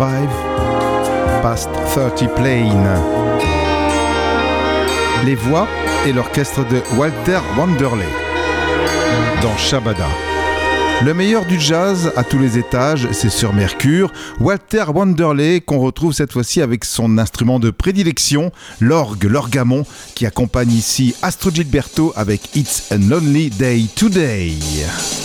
5 past 30 plane. Les voix et l'orchestre de Walter Wanderley dans Shabada. Le meilleur du jazz à tous les étages, c'est sur Mercure. Walter Wanderley qu'on retrouve cette fois-ci avec son instrument de prédilection, l'orgamon, qui accompagne ici Astro Gilberto avec It's a Lonely Day Today.